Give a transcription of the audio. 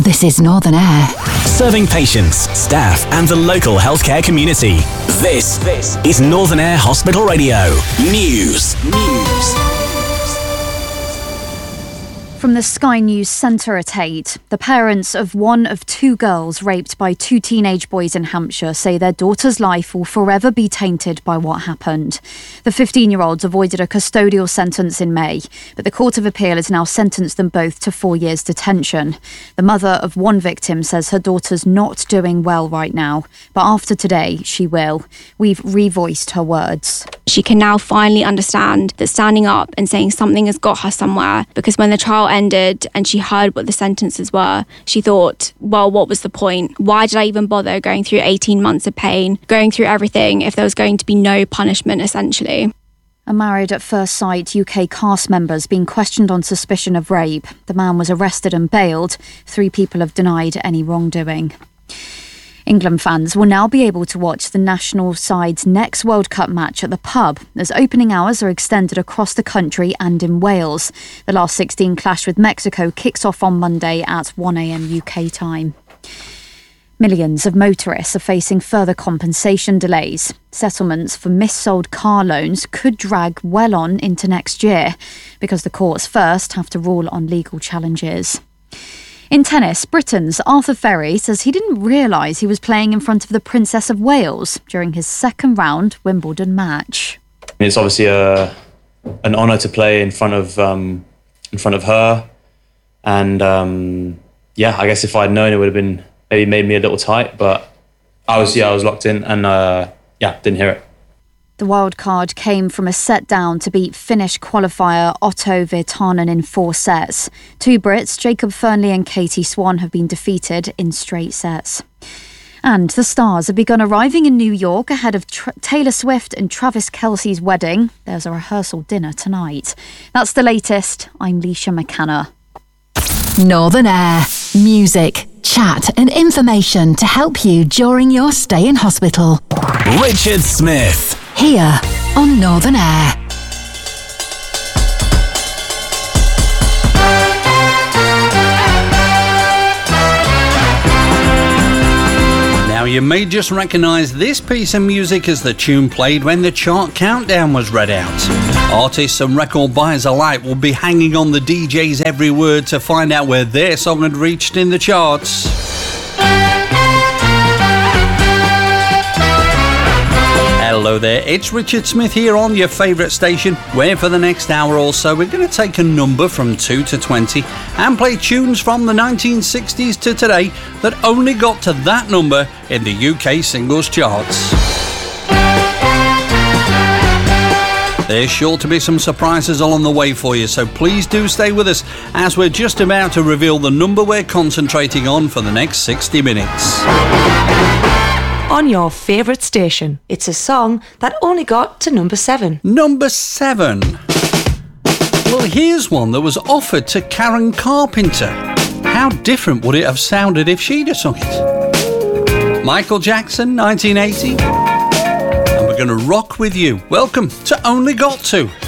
This is Northern Air. Serving patients, staff and the local healthcare community. This is Northern Air Hospital Radio. News. From the Sky News Centre at 8, the parents of one of two girls raped by two teenage boys in Hampshire say their daughter's life will forever be tainted by what happened. The 15-year-olds avoided a custodial sentence in May, but the Court of Appeal has now sentenced them both to 4 years detention. The mother of one victim says her daughter's not doing well right now, but after today, she will. We've revoiced her words. She can now finally understand that standing up and saying something has got her somewhere, because when the trial ended and she heard what the sentences were, she thought, well, what was the point? Why did I even bother going through 18 months of pain, going through everything if there was going to be no punishment, essentially? A Married at First Sight UK cast member's been questioned on suspicion of rape. The man was arrested and bailed. 3 people have denied any wrongdoing. England fans will now be able to watch the national side's next World Cup match at the pub, as opening hours are extended across the country and in Wales. The last 16 clash with Mexico kicks off on Monday at 1 a.m. UK time. Millions of motorists are facing further compensation delays. Settlements for missold car loans could drag well on into next year, because the courts first have to rule on legal challenges. In tennis, Britain's Arthur Ferry says he didn't realise he was playing in front of the Princess of Wales during his second round Wimbledon match. It's obviously an honour to play in front of her, and I guess if I'd known, it would have been maybe made me a little tight, but I was locked in and didn't hear it. The wild card came from a set down to beat Finnish qualifier Otto Virtanen in 4 sets. 2 Brits, Jacob Fernley and Katie Swan, have been defeated in straight sets. And the stars have begun arriving in New York ahead of Taylor Swift and Travis Kelce's wedding. There's a rehearsal dinner tonight. That's the latest. I'm Leisha McKenna. Northern Air. Music, chat and information to help you during your stay in hospital. Richard Smith. Here on Northern Air. Now you may just recognise this piece of music as the tune played when the chart countdown was read out. Artists and record buyers alike will be hanging on the DJ's every word to find out where their song had reached in the charts. Hello there, it's Richard Smith here on your favourite station, where for the next hour or so we're going to take a number from 2 to 20 and play tunes from the 1960s to today that only got to that number in the UK singles charts. There's sure to be some surprises along the way for you, so please do stay with us as we're just about to reveal the number we're concentrating on for the next 60 minutes. On your favourite station, it's a song that only got to number 7. Number 7. Well, here's one that was offered to Karen Carpenter. How different would it have sounded if she'd have sung it? Michael Jackson, 1980. And we're going to rock with you. Welcome to Only Got To.